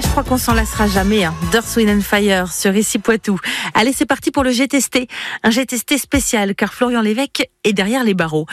je crois qu'on s'en lassera jamais. Earth, Wind & Fire sur Ici Poitou. Allez, c'est parti pour le GTST. Un GTST spécial, car Florian Lévesque est derrière les barreaux.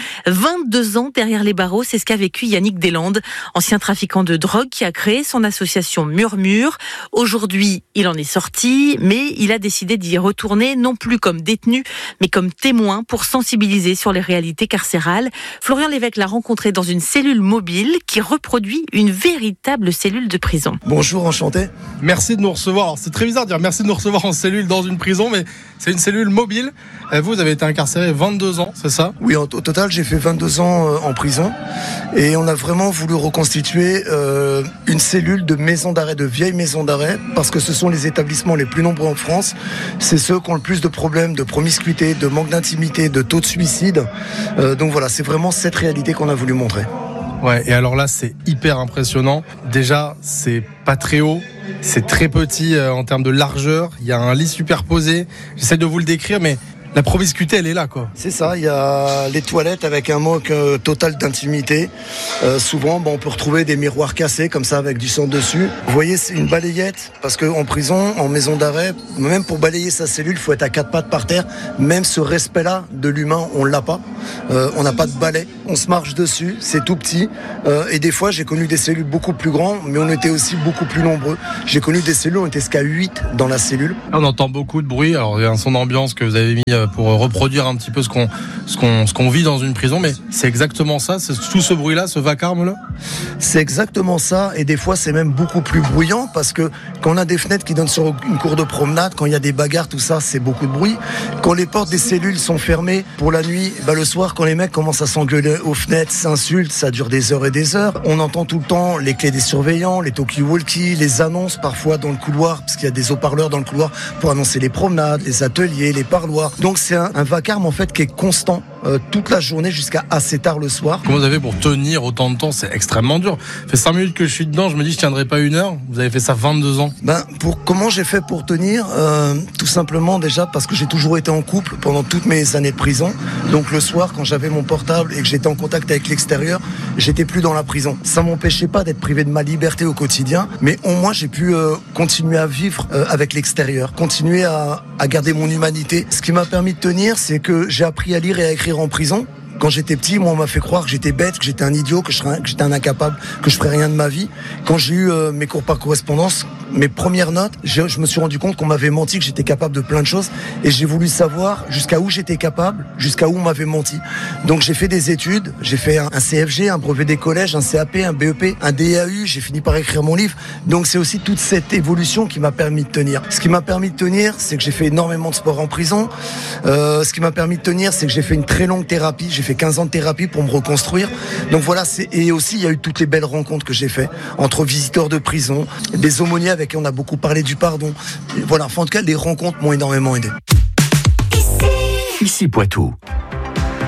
22 ans derrière les barreaux, c'est ce qu'a vécu Yannick Deslandes, ancien trafiquant de drogue qui a créé son association Murmure. Aujourd'hui, il en est sorti, mais il a décidé d'y retourner, non plus comme détenu, mais comme témoin pour sensibiliser sur les réalités carcérales. Florian Lévesque l'a rencontré dans une cellule mobile qui reproduit une véritable cellule de prison. Bonjour, enchanté. Merci de nous recevoir. Alors, c'est très bizarre de dire merci de nous recevoir en cellule dans une prison, mais c'est une cellule mobile. Vous avez été incarcéré 22 ans, c'est ça ? Oui, au total, j'ai fait 22 ans en prison et on a vraiment voulu reconstituer une cellule de maison d'arrêt, de vieille maison d'arrêt, parce que ce sont les établissements les plus nombreux en France. C'est ceux qui ont le plus de problèmes de promiscuité, de manque d'intimité, de taux de suicide. Donc voilà, c'est vraiment cette réalité qu'on a voulu montrer. Ouais, et alors là, c'est hyper impressionnant. Déjà, c'est pas très haut, c'est très petit en termes de largeur. Il y a un lit superposé. J'essaie de vous le décrire, mais la promiscuité, elle est là, quoi. C'est ça, il y a les toilettes avec un manque total d'intimité. Souvent, on peut retrouver des miroirs cassés comme ça avec du sang dessus. Vous voyez, c'est une balayette, parce qu'en prison, en maison d'arrêt, même pour balayer sa cellule, il faut être à quatre pattes par terre. Même ce respect-là de l'humain, on l'a pas. On n'a pas de balai, on se marche dessus, c'est tout petit. Et des fois, j'ai connu des cellules beaucoup plus grandes, mais on était aussi beaucoup plus nombreux. J'ai connu des cellules, on était jusqu'à 8 dans la cellule. On entend beaucoup de bruit. Alors, il y a un son d'ambiance que vous avez mis pour reproduire un petit peu ce qu'on vit dans une prison, mais c'est exactement ça, c'est tout ce bruit-là, ce vacarme-là ? C'est exactement ça, et des fois c'est même beaucoup plus bruyant, parce que quand on a des fenêtres qui donnent sur une cour de promenade, quand il y a des bagarres, tout ça, c'est beaucoup de bruit. Quand les portes des cellules sont fermées pour la nuit, le soir, quand les mecs commencent à s'engueuler aux fenêtres, s'insultent, ça dure des heures et des heures. On entend tout le temps les clés des surveillants, les talkie-walkie, les annonces parfois dans le couloir, parce qu'il y a des haut-parleurs dans le couloir pour annoncer les promenades, les ateliers, les parloirs. Donc c'est un vacarme en fait qui est constant toute la journée jusqu'à assez tard le soir. Comment vous avez pour tenir autant de temps ? C'est extrêmement dur. Ça fait 5 minutes que je suis dedans, je me dis je tiendrai pas 1 heure. Vous avez fait ça 22 ans. Comment j'ai fait pour tenir ? Tout simplement déjà parce que j'ai toujours été en couple pendant toutes mes années de prison. Donc le soir, quand j'avais mon portable et que j'étais en contact avec l'extérieur, j'étais plus dans la prison. Ça m'empêchait pas d'être privé de ma liberté au quotidien, mais au moins j'ai pu continuer à vivre avec l'extérieur, continuer à garder mon humanité. Ce qui m'a permis de tenir, c'est que j'ai appris à lire et à écrire en prison. Quand j'étais petit, moi, on m'a fait croire que j'étais bête, que j'étais un idiot, que j'étais un incapable, que je ferais rien de ma vie. Quand j'ai eu mes cours par correspondance, mes premières notes, je me suis rendu compte qu'on m'avait menti, que j'étais capable de plein de choses. Et j'ai voulu savoir jusqu'à où j'étais capable, jusqu'à où on m'avait menti. Donc j'ai fait des études, j'ai fait un CFG, un brevet des collèges, un CAP, un BEP, un DAU, j'ai fini par écrire mon livre. Donc c'est aussi toute cette évolution qui m'a permis de tenir. Ce qui m'a permis de tenir, c'est que j'ai fait énormément de sport en prison. Ce qui m'a permis de tenir, c'est que j'ai fait une très longue thérapie. J'ai fait 15 ans de thérapie pour me reconstruire. Donc voilà, et aussi il y a eu toutes les belles rencontres que j'ai fait entre visiteurs de prison, des aumôniers avec qui on a beaucoup parlé du pardon. Et voilà, en tout cas, les rencontres m'ont énormément aidé. Ici Poitou.